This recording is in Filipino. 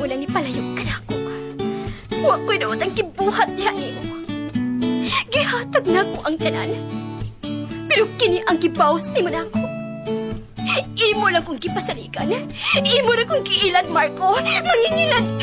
una ni palayok ka na ako. Wa ko'y daot ang kibuhat niya nimo. Gihatag na ko ang tanan. Pero kini ang gibawas nimo na ako. Imo lang kong kipasalikan. Imo lang kong kiilan, Marco. Mangingilan